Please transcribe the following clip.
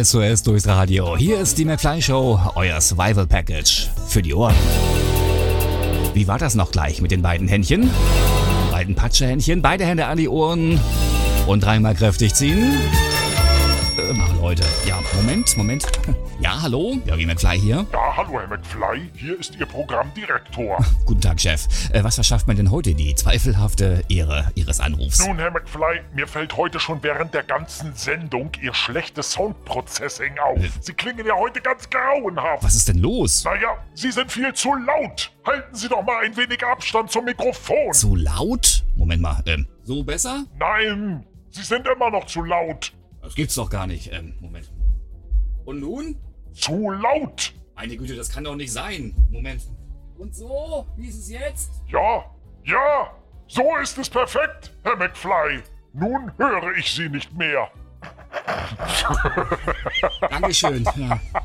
SOS durchs Radio. Hier ist die McFly Show, euer Survival Package für die Ohren. Wie war das noch gleich mit den beiden Händchen? Beiden Patschehändchen, beide Hände an die Ohren und dreimal kräftig ziehen. Leute, ja, Moment. Ja, hallo, Jörgi McFly hier. Ja, hallo Herr McFly, hier ist Ihr Programmdirektor. Guten Tag, Chef. Was verschafft mir denn heute die zweifelhafte Ehre Ihres Anrufs? Nun, Herr McFly, mir fällt heute schon während der ganzen Sendung Ihr schlechtes Soundprocessing auf. Sie klingen ja heute ganz grauenhaft. Was ist denn los? Naja, Sie sind viel zu laut. Halten Sie doch mal ein wenig Abstand zum Mikrofon. Zu laut? Moment mal, so besser? Nein, Sie sind immer noch zu laut. Das gibt's doch gar nicht. Moment. Und nun? Zu laut. Meine Güte, das kann doch nicht sein. Moment. Und so? Wie ist es jetzt? Ja, so ist es perfekt, Herr McFly. Nun höre ich Sie nicht mehr. Dankeschön. Ja.